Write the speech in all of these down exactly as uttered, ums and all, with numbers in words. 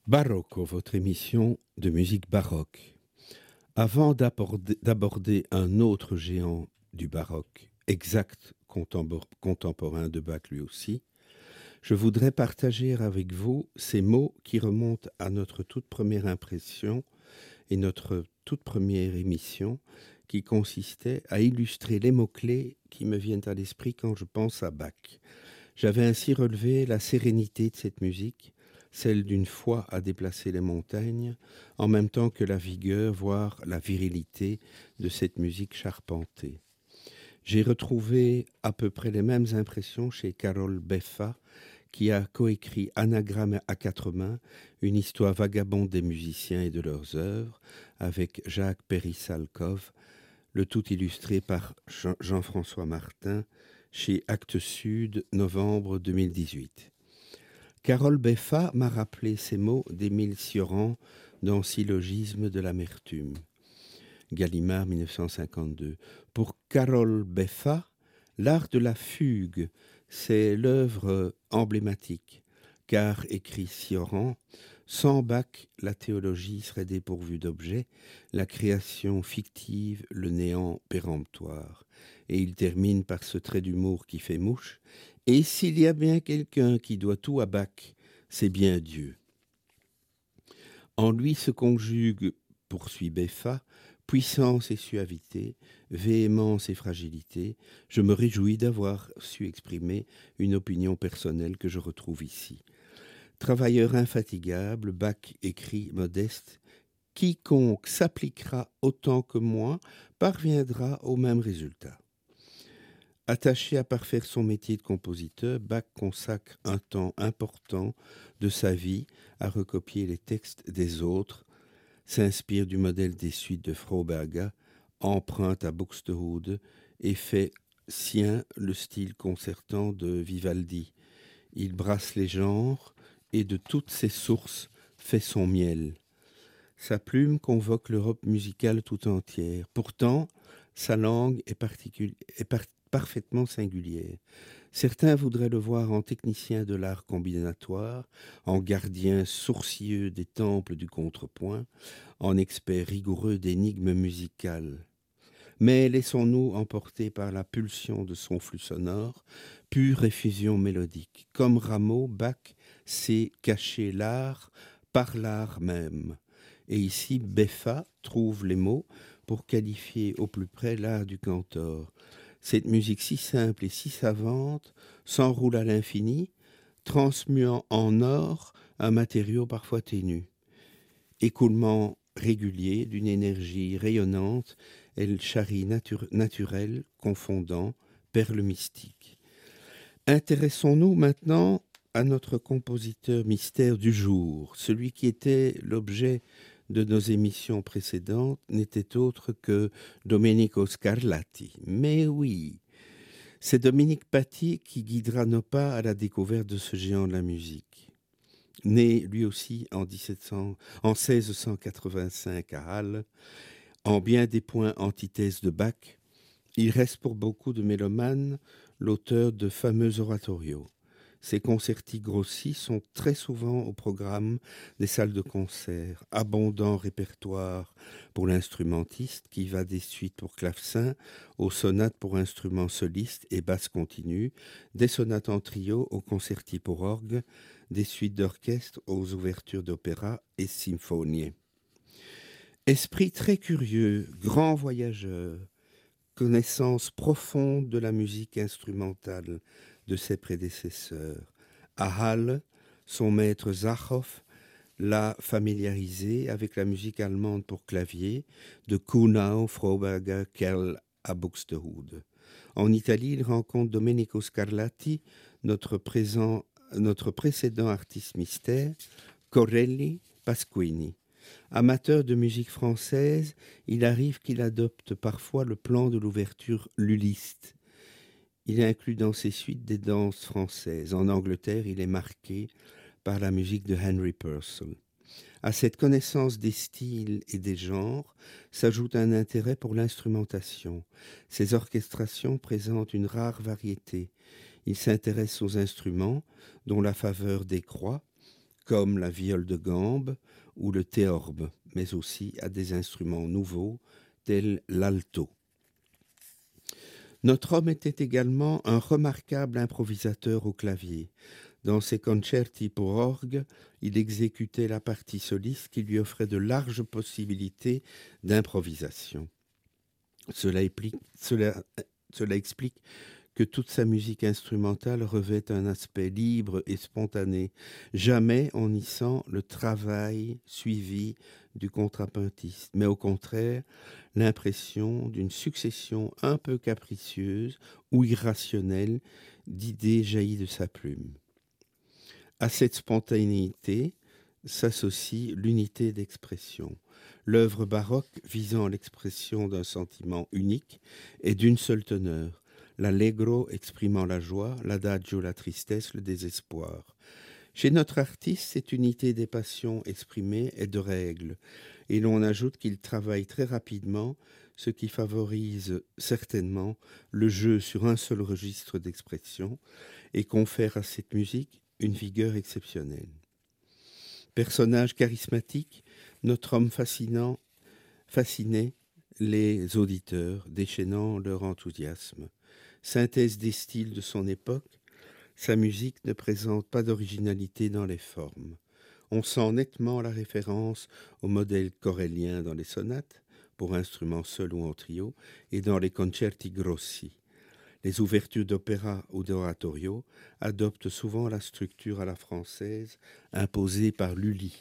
Barocco, votre émission de musique baroque. Avant d'aborder, d'aborder un autre géant du baroque, exact contempor- contemporain de Bach lui aussi, je voudrais partager avec vous ces mots qui remontent à notre toute première impression et notre toute première émission qui consistait à illustrer les mots-clés qui me viennent à l'esprit quand je pense à Bach. J'avais ainsi relevé la sérénité de cette musique, celle d'une foi à déplacer les montagnes, en même temps que la vigueur, voire la virilité de cette musique charpentée. J'ai retrouvé à peu près les mêmes impressions chez Karol Beffa, qui a coécrit Anagramme à quatre mains, une histoire vagabonde des musiciens et de leurs œuvres, avec Jacques Péry-Salkov, le tout illustré par Jean- Jean-François Martin, chez Actes Sud, novembre deux mille dix-huit. Karol Beffa m'a rappelé ces mots d'Émile Cioran dans Syllogisme de l'amertume. Gallimard, mille neuf cent cinquante-deux. Pour Karol Beffa, l'art de la fugue, c'est l'œuvre emblématique, car, écrit Cioran, sans Bach, la théologie serait dépourvue d'objet, la création fictive, le néant péremptoire. Et il termine par ce trait d'humour qui fait mouche. Et s'il y a bien quelqu'un qui doit tout à Bach, c'est bien Dieu. En lui se conjugue, poursuit Beffa, puissance et suavité, véhémence et fragilité. Je me réjouis d'avoir su exprimer une opinion personnelle que je retrouve ici. Travailleur infatigable, Bach écrit modeste, quiconque s'appliquera autant que moi parviendra au même résultat. Attaché à parfaire son métier de compositeur, Bach consacre un temps important de sa vie à recopier les textes des autres, s'inspire du modèle des suites de Froberger, emprunte à Buxtehude et fait sien le style concertant de Vivaldi. Il brasse les genres et de toutes ses sources fait son miel. Sa plume convoque l'Europe musicale tout entière. Pourtant, sa langue est, particul- est par- parfaitement singulière. Certains voudraient le voir en technicien de l'art combinatoire, en gardien sourcilleux des temples du contrepoint, en expert rigoureux d'énigmes musicales. Mais laissons-nous emporter par la pulsion de son flux sonore, pure effusion mélodique. Comme Rameau, Bach sait cacher l'art par l'art même. Et ici, Beffa trouve les mots pour qualifier au plus près l'art du cantor. Cette musique si simple et si savante s'enroule à l'infini, transmuant en or un matériau parfois ténu. Écoulement régulier d'une énergie rayonnante, elle charrie nature, naturelle, confondant, perle mystique. Intéressons-nous maintenant à notre compositeur mystère du jour. Celui qui était l'objet de nos émissions précédentes n'était autre que Domenico Scarlatti. Mais oui, c'est Dominique Patti qui guidera nos pas à la découverte de ce géant de la musique. Né lui aussi en, dix-sept cents, en seize cent quatre-vingt-cinq à Halle, en bien des points antithèse de Bach, il reste pour beaucoup de mélomanes l'auteur de fameux oratorios. Ces concerti grossis sont très souvent au programme des salles de concert. Abondant répertoire pour l'instrumentiste qui va des suites pour clavecin aux sonates pour instruments solistes et basse continue, des sonates en trio aux concerti pour orgue, des suites d'orchestre aux ouvertures d'opéra et symphonies. Esprit très curieux, grand voyageur, connaissance profonde de la musique instrumentale de ses prédécesseurs. À Halle, son maître Zachow l'a familiarisé avec la musique allemande pour clavier de Kuhnau, Froberger, Kerl à Buxtehude. En Italie, il rencontre Domenico Scarlatti, notre, présent, notre précédent artiste mystère, Corelli, Pasquini. Amateur de musique française, il arrive qu'il adopte parfois le plan de l'ouverture lulliste. Il inclut dans ses suites des danses françaises. En Angleterre, il est marqué par la musique de Henry Purcell. À cette connaissance des styles et des genres s'ajoute un intérêt pour l'instrumentation. Ses orchestrations présentent une rare variété. Il s'intéresse aux instruments dont la faveur décroît, comme la viole de gambe ou le théorbe, mais aussi à des instruments nouveaux tels l'alto. Notre homme était également un remarquable improvisateur au clavier. Dans ses concerti pour orgue, il exécutait la partie soliste qui lui offrait de larges possibilités d'improvisation. Cela explique, cela, cela explique que toute sa musique instrumentale revêt un aspect libre et spontané. Jamais on n'y sent le travail suivi du contrapuntiste, mais au contraire, l'impression d'une succession un peu capricieuse ou irrationnelle d'idées jaillies de sa plume. À cette spontanéité s'associe l'unité d'expression. L'œuvre baroque visant l'expression d'un sentiment unique est d'une seule teneur. L'allegro exprimant la joie, l'adagio la tristesse, le désespoir. Chez notre artiste, cette unité des passions exprimées est de règle, et l'on ajoute qu'il travaille très rapidement, ce qui favorise certainement le jeu sur un seul registre d'expression et confère à cette musique une vigueur exceptionnelle. Personnage charismatique, notre homme fascinant fascinait les auditeurs, déchaînant leur enthousiasme. Synthèse des styles de son époque, sa musique ne présente pas d'originalité dans les formes. On sent nettement la référence au modèle corellien dans les sonates, pour instruments seuls ou en trio, et dans les concerti grossi. Les ouvertures d'opéra ou d'oratorio adoptent souvent la structure à la française imposée par Lully.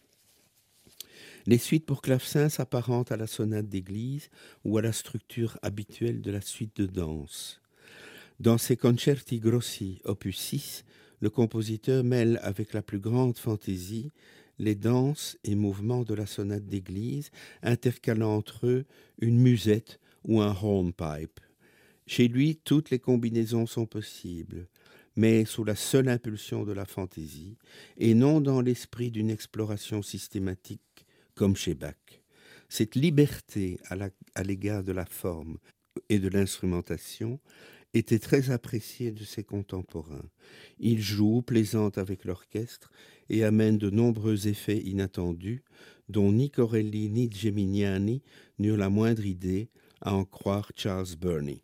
Les suites pour clavecin s'apparentent à la sonate d'église ou à la structure habituelle de la suite de danse. Dans ses concerti grossi, opus six, le compositeur mêle avec la plus grande fantaisie les danses et mouvements de la sonate d'église, intercalant entre eux une musette ou un hornpipe. Chez lui, toutes les combinaisons sont possibles, mais sous la seule impulsion de la fantaisie, et non dans l'esprit d'une exploration systématique comme chez Bach. Cette liberté à, la, à l'égard de la forme et de l'instrumentation était très appréciée de ses contemporains. Il joue, plaisante avec l'orchestre et amène de nombreux effets inattendus dont ni Corelli ni Geminiani n'eurent la moindre idée, à en croire Charles Burney.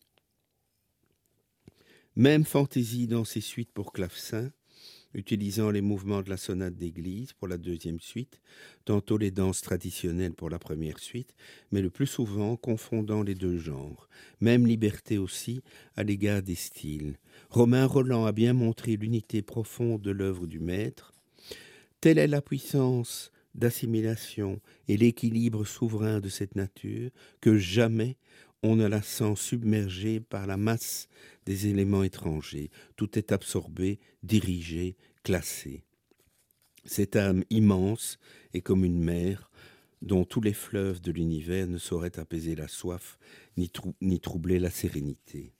Même fantaisie dans ses suites pour clavecin, utilisant les mouvements de la sonate d'église pour la deuxième suite, tantôt les danses traditionnelles pour la première suite, mais le plus souvent confondant les deux genres. Même liberté aussi à l'égard des styles. Romain Rolland a bien montré l'unité profonde de l'œuvre du maître. Telle est la puissance d'assimilation et l'équilibre souverain de cette nature que jamais on ne la sent submergée par la masse des éléments étrangers. Tout est absorbé, dirigé, classé. Cette âme immense est comme une mer dont tous les fleuves de l'univers ne sauraient apaiser la soif ni, trou- ni troubler la sérénité.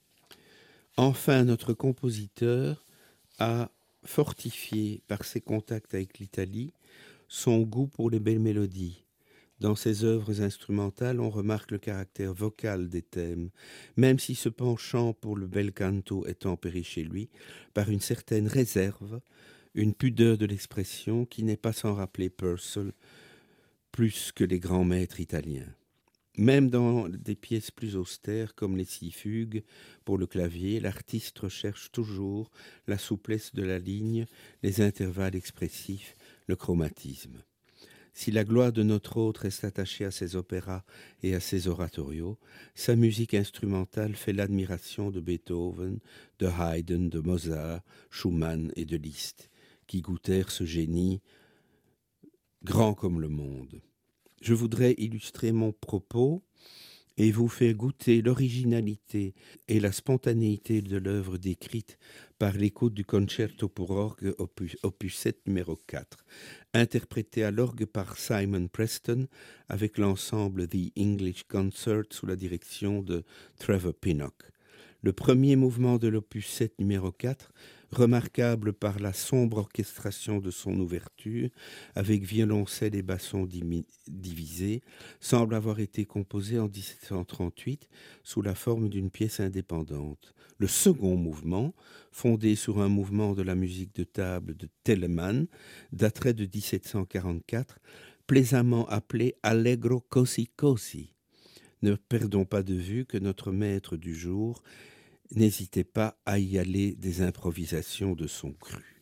Enfin, notre compositeur a fortifié par ses contacts avec l'Italie son goût pour les belles mélodies. Dans ses œuvres instrumentales, on remarque le caractère vocal des thèmes, même si ce penchant pour le bel canto est tempéré chez lui par une certaine réserve, une pudeur de l'expression qui n'est pas sans rappeler Purcell plus que les grands maîtres italiens. Même dans des pièces plus austères comme les six fugues pour le clavier, l'artiste recherche toujours la souplesse de la ligne, les intervalles expressifs, le chromatisme. Si la gloire de notre hôte reste attachée à ses opéras et à ses oratorios, sa musique instrumentale fait l'admiration de Beethoven, de Haydn, de Mozart, Schumann et de Liszt, qui goûtèrent ce génie grand comme le monde. Je voudrais illustrer mon propos et vous faire goûter l'originalité et la spontanéité de l'œuvre décrite par l'écoute du concerto pour orgue opus, opus sept numéro quatre, interprété à l'orgue par Simon Preston avec l'ensemble The English Concert sous la direction de Trevor Pinnock. Le premier mouvement de l'opus sept numéro quatre remarquable par la sombre orchestration de son ouverture, avec violoncelle et basson dimi- divisés, semble avoir été composé en dix-sept cent trente-huit sous la forme d'une pièce indépendante. Le second mouvement, fondé sur un mouvement de la musique de table de Telemann, daterait de dix-sept cent quarante-quatre, plaisamment appelé Allegro così così. Ne perdons pas de vue que notre maître du jour n'hésitait pas à y aller des improvisations de son cru.